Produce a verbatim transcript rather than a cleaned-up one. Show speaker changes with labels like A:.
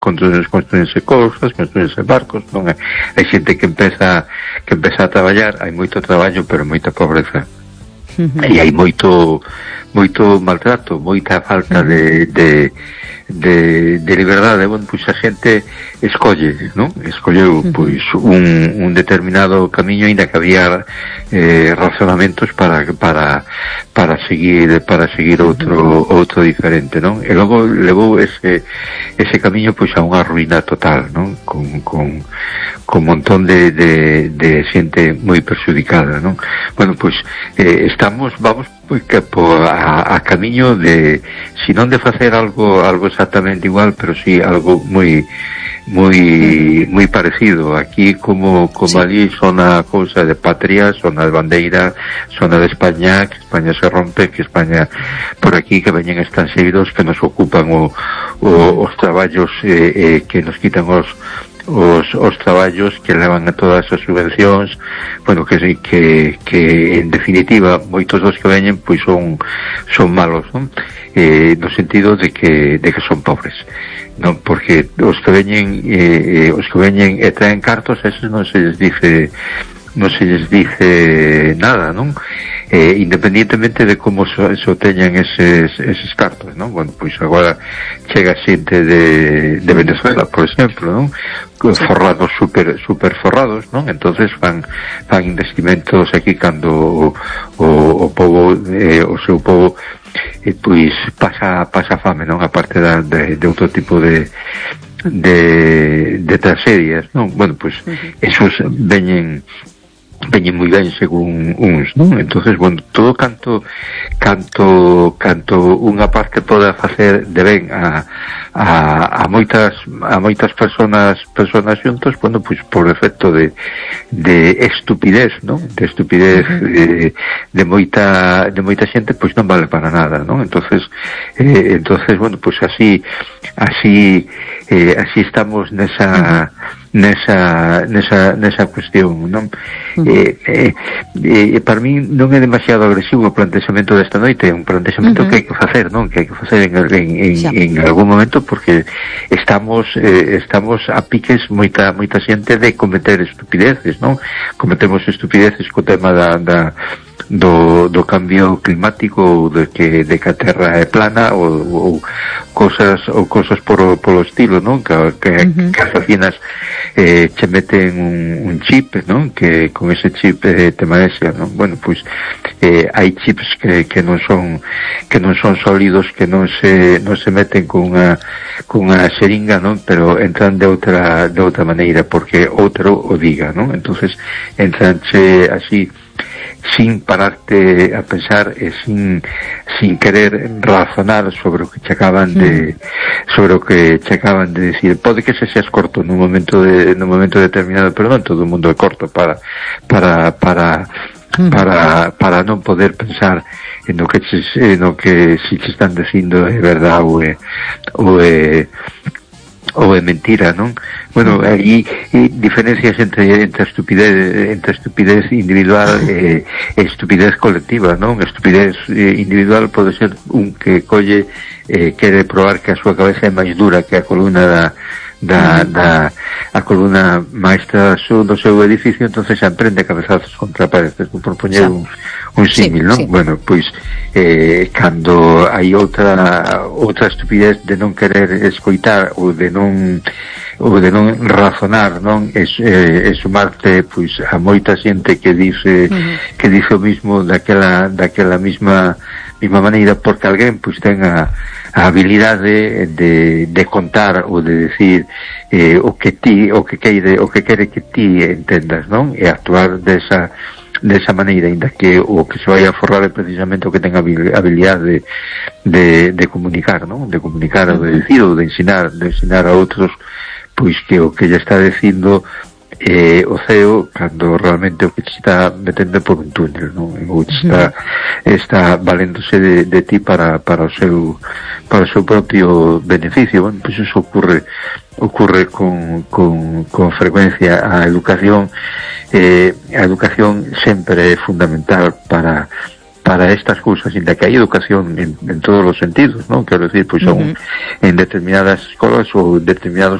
A: construense cousas, construense barcos, non é? Hai xente que empeza que empeza a traballar, hai moito traballo, pero moita pobreza. Uh-huh. E hai moito moito maltrato, moita falta uh-huh. de, de de, de liberdade. Bueno, pois a xente escolle, non? Escolleu, uh-huh. pois, un, un determinado camiño, ainda que había eh, razonamentos para para para seguir para seguir outro uh-huh. outro diferente, non? E logo levou ese ese camiño pois a unha ruína total, non? Con con con montón de de de xente moi perxudicada, non? Bueno, pois eh, estamos vamos pois que por a, a camiño de, si non de facer algo algo exactamente igual, pero si sí algo moi moi moi parecido. Aquí como como sí. Ali son a cousa de patria, son a bandeira, son a de España, que España se rompe, que España por aquí, que veñen estanxeiros que nos ocupan o, o os traballos eh, eh, que nos quitan os os, os traballos, que levan a todas as subvencións, bueno, que que que en definitiva moitos dos que veñen pois son son malos, non? Eh, no sentido de que de que son pobres, non, porque os que veñen eh, os que veñen e traen cartos, esos non se les dice non se les dice nada, non? Eh, independientemente de como so, so teñan eses, eses cartos, non? Bueno, pois agora chega xente de, de Venezuela, por exemplo, non? Forrados, super super forrados, non? Entonces fan fan investimentos aquí cando o, o, o povo, eh, o seu povo eh, pois pasa pasa fame, non? Aparte da, de, de outro tipo de de, de tragedias, non? Bueno, pois esos veñen veñen moi ben según uns, non? Entonces, bueno, todo canto canto canto unha parte poda facer de ben a a, a moitas a moitas personas personas xuntos, bueno, pois por efecto de de estupidez, non? De estupidez uh-huh. de, de moita de moita xente, pois non vale para nada, non? Entonces, eh, entonces, bueno, pois así así eh, así estamos nesa uh-huh. nesa nesa nesa cuestión, non? Uh-huh. Eh, eh, eh, para mí non é demasiado agresivo o plantexamento desta noite, é un plantexamento uh-huh. que hai que facer, non? Que hai que facer en, en, en, sí. en algún momento, porque estamos eh, estamos a piques moita moita xente de cometer estupideces, non? Cometemos estupideces co tema da, da do, do cambio climático, ou de que de que a Terra é plana, ou, ou cosas ou cosas por polo estilo, non? Que que, uh-huh. que as vacinas eh, che meten un, un chip, non? Que con ese chip eh, te marexa, non? Bueno, pois eh, hai chips que, que non son que non son sólidos, que non se non se meten con unha con unha xeringa, non? Pero entran de outra de outra maneira, porque outro o diga, non? Entonces entranche así sin pararte a pensar e sin sin querer razonar sobre o que che acaban de sobre o que che acaban de decir. Pode que se seas corto nun momento de nun momento determinado, pero non todo o mundo é corto para para para para para non poder pensar en o que che, en o que si che están dicindo é verdade ou é ou é ou é mentira, non? Bueno, aí diferencias entre entre estupidez entre estupidez individual e, e estupidez colectiva, non? Estupidez eh, individual pode ser un que colle eh, quere probar que a súa cabeza é máis dura que a columna da da, da a columna maestra do, do seu edificio, entonces se emprende cabezazos contra paredes, por poñer un, un símil, non? Sí. Bueno, pois eh, cando hai outra outra estupidez de non querer escoitar ou de non ou de non razonar, non? Es, eh, es sumarte pois a moita xente que dice uh-huh. que dice o mismo daquela daquela misma mesma maneira, porque alguén pois ten a a habilidade de, de contar ou de decir eh, o que ti, o que queire, o que quere que ti entendas, non? E actuar desa desa maneira, ainda que o que se vai a forrar é precisamente o que ten a habilidade de, de comunicar, non? De comunicar ou de decir ou de ensinar, de ensinar a outros pois que o que lle está dicindo eh, o ceo, cando realmente o que te está metendo por un túnel, non? O que está, está valéndose de, de ti para, para o seu para o seu propio beneficio. Bueno, pois iso ocurre ocurre con, con, con frecuencia. A educación eh, a educación sempre é fundamental para para estas cousas, ainda que hai educación en, en todos os sentidos, non? Quero decir, pois son uh-huh. en determinadas escolas ou en determinados